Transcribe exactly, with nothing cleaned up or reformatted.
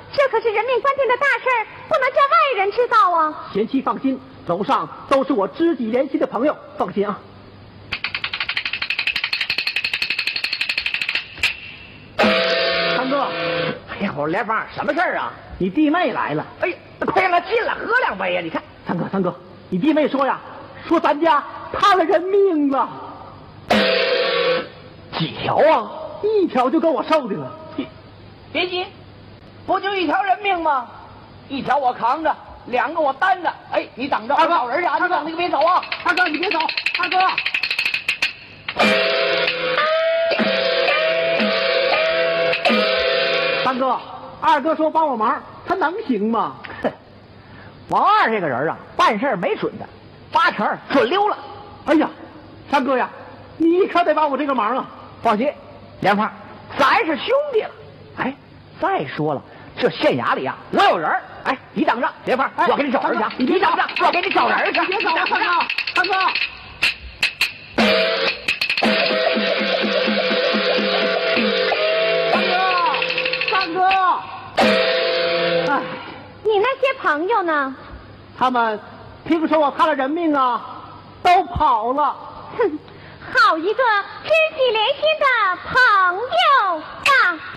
这可是人命关天的大事儿，不能叫外人知道啊。 贤妻放心，楼上都是我知己连心的朋友，放心啊。三哥， 哎呀，我说连芳，什么事儿啊？ 你弟妹来了。 哎呀，快让他进来，喝两杯呀！你看， 三哥，三哥，你弟妹说呀，说咱家摊了人命了。 几条啊？ 一条就够我受的了。 别急，不就一条人命吗？一条我扛着，两个我担着。哎，你等着， 二哥找人去啊！ 二哥， 你可别走啊！ 二哥，你别走，二哥。三哥，二哥说帮我忙，他能行吗？ 哼，王二这个人啊，办事没准的，八成准溜了。 哎呀，三哥呀，你可得帮我这个忙啊！ 放心，莲花，咱是兄弟了。哎，再说了，这县衙里啊，我有人。哎，你等着，莲花，我给你找人去。你等着，我给你找人去。 别走，三哥，三哥。三哥，哎， 你那些朋友呢？ 他们听说我摊了人命啊，都跑了。 哼，好一个知己连心的朋友啊！